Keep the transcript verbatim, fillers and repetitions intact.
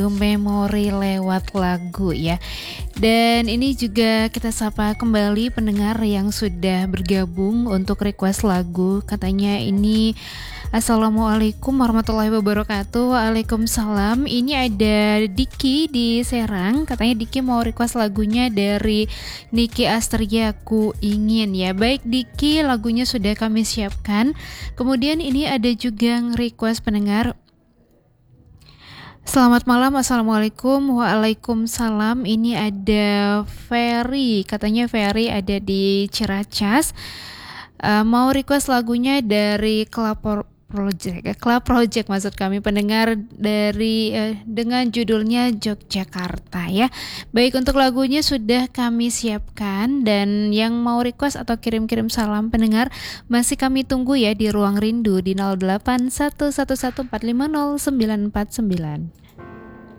Memori lewat lagu ya. Dan ini juga kita sapa kembali pendengar yang sudah bergabung untuk request lagu. Katanya ini Assalamualaikum warahmatullahi wabarakatuh. Waalaikumsalam. Ini ada Diki di Serang. Katanya Diki mau request lagunya dari Niki Astria, Ku Ingin ya. Baik Diki, lagunya sudah kami siapkan. Kemudian ini ada juga request pendengar. Selamat malam, Assalamualaikum. Waalaikumsalam. Ini ada Ferry. Katanya Ferry ada di Ciracas. Uh, mau request lagunya dari Club Project, Club Project maksud kami pendengar dari uh, dengan judulnya Yogyakarta ya. Baik, untuk lagunya sudah kami siapkan dan yang mau request atau kirim-kirim salam pendengar masih kami tunggu ya di Ruang Rindu di nol delapan satu satu satu empat lima nol sembilan empat sembilan.